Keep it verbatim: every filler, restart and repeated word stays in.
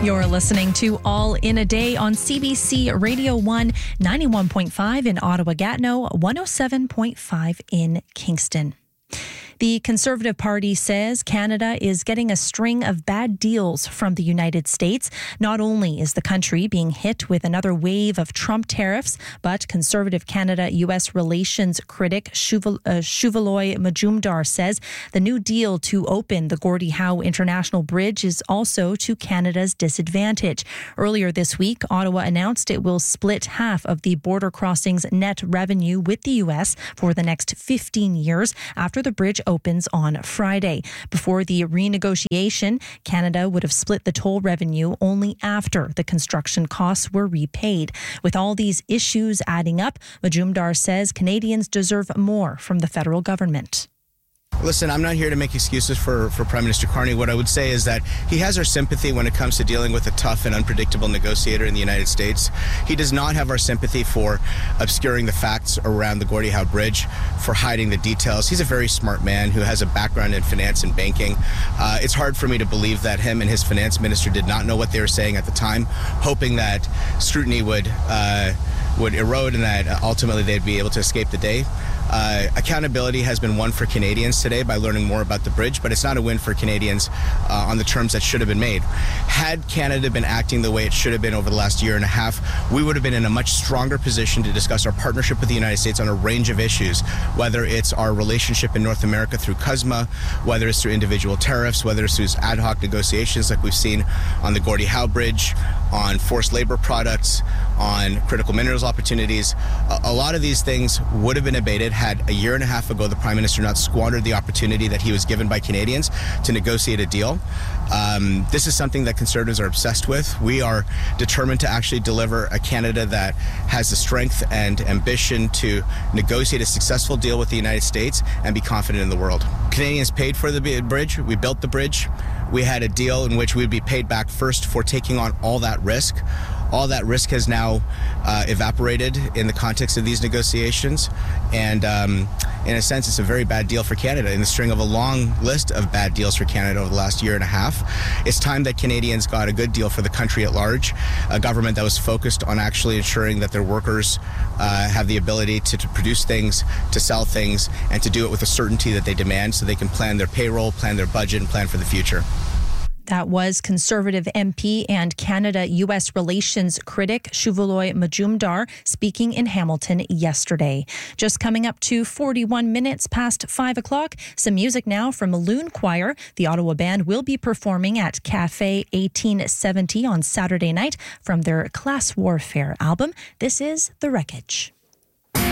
You're listening to All in a Day on C B C Radio one, ninety-one point five in Ottawa-Gatineau, one oh seven point five in Kingston. The Conservative Party says Canada is getting a string of bad deals from the United States. Not only is the country being hit with another wave of Trump tariffs, but Conservative Canada-U S relations critic Shuval- uh, Shuvaloy Majumdar says the new deal to open the Gordie Howe International Bridge is also to Canada's disadvantage. Earlier this week, Ottawa announced it will split half of the border crossing's net revenue with the U S for the next fifteen years after the bridge opens on Friday. Before the renegotiation, Canada would have split the toll revenue only after the construction costs were repaid. With all these issues adding up, Majumdar says Canadians deserve more from the federal government. Listen, I'm not here to make excuses for, for Prime Minister Carney. What I would say is that he has our sympathy when it comes to dealing with a tough and unpredictable negotiator in the United States. He does not have our sympathy for obscuring the facts around the Gordie Howe Bridge, for hiding the details. He's a very smart man who has a background in finance and banking. Uh, it's hard for me to believe that him and his finance minister did not know what they were saying at the time, hoping that scrutiny would uh, would erode and that ultimately they'd be able to escape the day. Uh, accountability has been won for Canadians today by learning more about the bridge, but it's not a win for Canadians uh, on the terms that should have been made. Had Canada been acting the way it should have been over the last year and a half, we would have been in a much stronger position to discuss our partnership with the United States on a range of issues, whether it's our relationship in North America through C U S M A, whether it's through individual tariffs, whether it's through ad hoc negotiations like we've seen on the Gordie Howe Bridge, on forced labor products, on critical minerals opportunities. A, a lot of these things would have been abated had a year and a half ago the Prime Minister not squandered the opportunity that he was given by Canadians to negotiate a deal. Um, this is something that Conservatives are obsessed with. We are determined to actually deliver a Canada that has the strength and ambition to negotiate a successful deal with the United States and be confident in the world. Canadians paid for the bridge. We built the bridge. We had a deal in which we'd be paid back first for taking on all that risk. All that risk has now uh, evaporated in the context of these negotiations. And um, in a sense, it's a very bad deal for Canada in the string of a long list of bad deals for Canada over the last year and a half. It's time that Canadians got a good deal for the country at large, a government that was focused on actually ensuring that their workers uh, have the ability to, to produce things, to sell things, and to do it with the certainty that they demand so they can plan their payroll, plan their budget, and plan for the future. That was Conservative M P and Canada-U S relations critic Shuvaloy Majumdar speaking in Hamilton yesterday. Just coming up to forty-one minutes past five o'clock. Some music now from Loon Choir. The Ottawa band will be performing at Cafe eighteen seventy on Saturday night from their Class Warfare album. This is The Wreckage.